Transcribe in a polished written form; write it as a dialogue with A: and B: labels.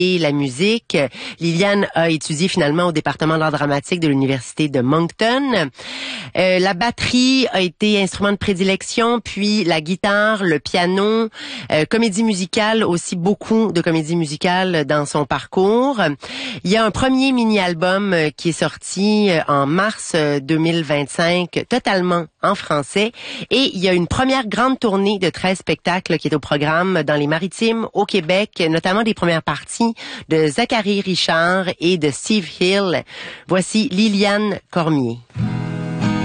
A: et la musique. Liliane a étudié finalement au département d'art dramatique de l'Université de Moncton. La batterie a été instrument de prédilection, puis la guitare, le piano, comédie musicale, aussi beaucoup de comédie musicale dans son parcours. Il y a un premier mini-album qui est sorti en mars 2025, totalement en français. Et il y a une première grande tournée de 13 spectacles qui est au programme dans les Maritimes, au Québec, notamment des premières parties de Zachary Richard et de Steve Hill. Voici Liliane Cormier.